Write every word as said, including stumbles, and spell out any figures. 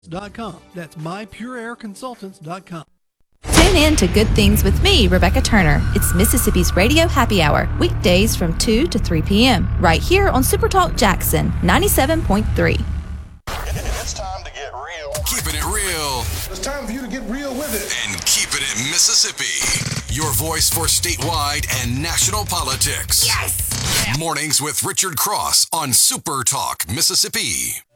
dot com. That's my pure air consultants dot com. Tune in to Good Things with me, Rebecca Turner. It's Mississippi's Radio Happy Hour, weekdays from two to three p.m., right here on Super Talk Jackson ninety-seven point three. It's time to get real. Keeping it real. It's time for you to get real with it. And keeping it Mississippi. Your voice for statewide and national politics. Yes! Mornings with Richard Cross on Super Talk Mississippi.